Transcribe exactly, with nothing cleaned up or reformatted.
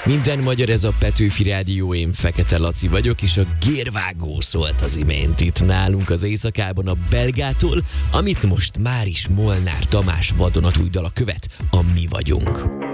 Minden magyar, ez a Petőfi Rádió, én Fekete Laci vagyok, és a Gérvágó szólt az imént itt nálunk az éjszakában a Belgától, amit most már is Molnár Tamás vadonatúj dala követ, a Mi vagyunk.